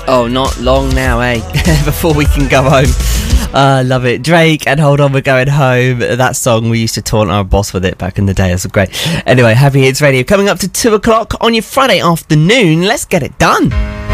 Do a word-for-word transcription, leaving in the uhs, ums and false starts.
Oh, not long now, eh? Before we can go home. I uh, love it. Drake and Hold On, We're Going Home. That song, we used to taunt our boss with it back in the day. It was great. Anyway, Happy Hits Radio coming up to two o'clock on your Friday afternoon. Let's get it done.